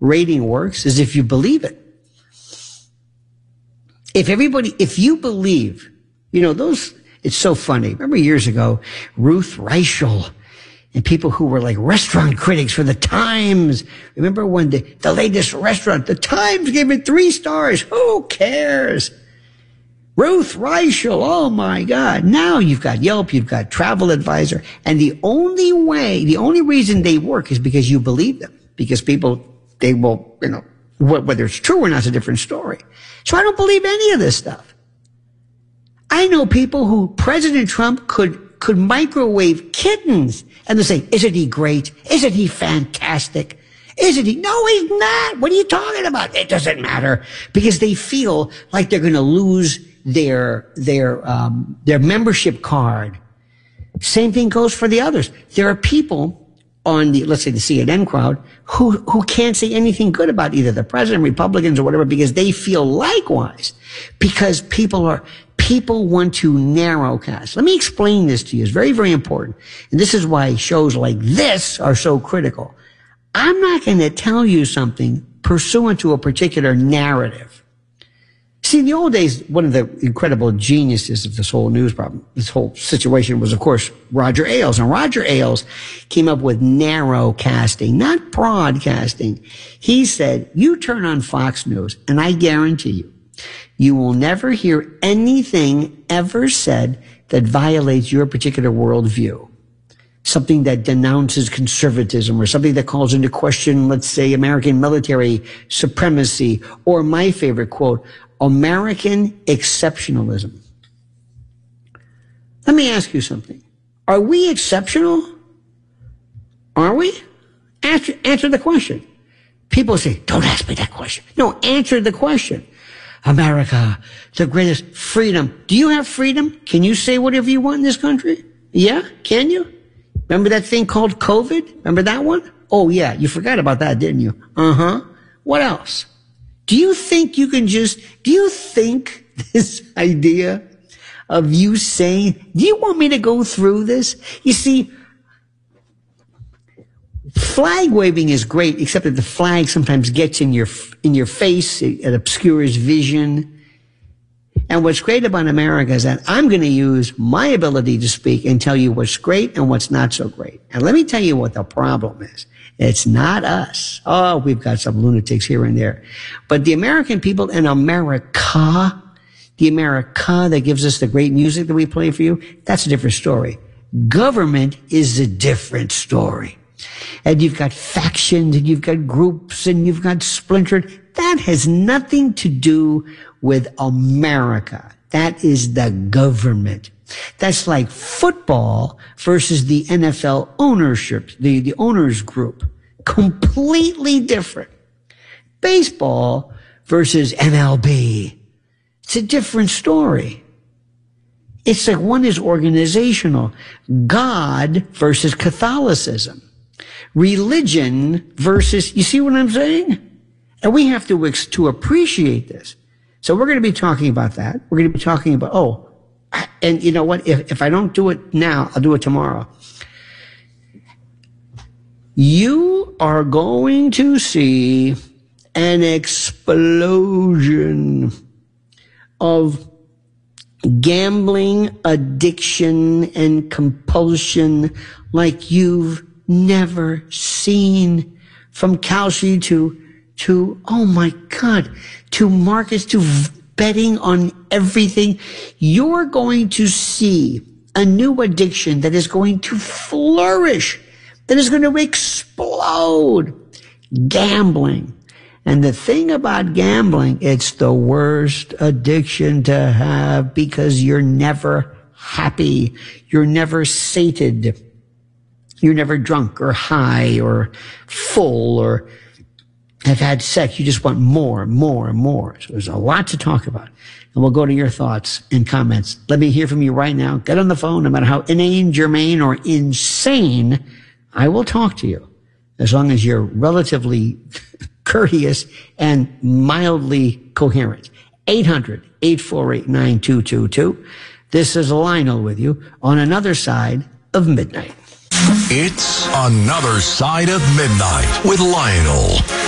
rating works is if you believe it. If you believe, it's so funny. Remember years ago, Ruth Reichel and people who were like restaurant critics for the Times. Remember when the latest restaurant, the Times gave it 3 stars. Who cares? Ruth Reichel, oh my God. Now you've got Yelp, you've got Travel Advisor, and the only reason they work is because you believe them. Because people, they will, whether it's true or not is a different story. So I don't believe any of this stuff. I know people who President Trump could microwave kittens, and they say, isn't he great? Isn't he fantastic? Isn't he? No, he's not. What are you talking about? It doesn't matter, because they feel like they're going to lose their membership card. Same thing goes for the others. There are people on let's say the CNN crowd who can't say anything good about either the president, Republicans, or whatever, because they feel likewise, because people want to narrowcast. Let me explain this to you. It's very, very important. And this is why shows like this are so critical. I'm not going to tell you something pursuant to a particular narrative. See, in the old days, one of the incredible geniuses of this whole news problem, this whole situation, was, of course, Roger Ailes. And Roger Ailes came up with narrowcasting, not broadcasting. He said, you turn on Fox News, and I guarantee you will never hear anything ever said that violates your particular worldview. Something that denounces conservatism, or something that calls into question, let's say, American military supremacy, or my favorite quote, American exceptionalism. Let me ask you something. Are we exceptional? Are we? Answer the question. People say, don't ask me that question. No, answer the question. America, the greatest freedom. Do you have freedom? Can you say whatever you want in this country? Yeah? Can you? Remember that thing called COVID? Remember that one? Oh, yeah. You forgot about that, didn't you? Uh-huh. What else? Do you think this idea of you saying, do you want me to go through this? You see, flag waving is great, except that the flag sometimes gets in your face. It obscures vision. And what's great about America is that I'm going to use my ability to speak and tell you what's great and what's not so great. And let me tell you what the problem is. It's not us. Oh, we've got some lunatics here and there. But the American people in America, the America that gives us the great music that we play for you, that's a different story. Government is a different story. And you've got factions, and you've got groups, and you've got splintered. That has nothing to do with America. That is the government. That's like football versus the NFL ownership, the owners group. Completely different. Baseball versus MLB. It's a different story. It's like one is organizational. God versus Catholicism. Religion versus, you see what I'm saying? And we have to appreciate this. So we're going to be talking about that. We're going to be talking about, and you know what? If I don't do it now, I'll do it tomorrow. You are going to see an explosion of gambling, addiction, and compulsion like you've never seen. From Kalshi to oh my God, to markets, to betting on everything. You're going to see a new addiction that is going to flourish, that is going to explode. Gambling. And the thing about gambling, it's the worst addiction to have, because you're never happy. You're never sated. You're never drunk or high or full or have had sex. You just want more and more and more. So there's a lot to talk about. And we'll go to your thoughts and comments. Let me hear from you right now. Get on the phone, no matter how inane, germane, or insane, I will talk to you. As long as you're relatively courteous and mildly coherent. 800-848-9222. This is Lionel with you on Another Side of Midnight. It's Another Side of Midnight with Lionel.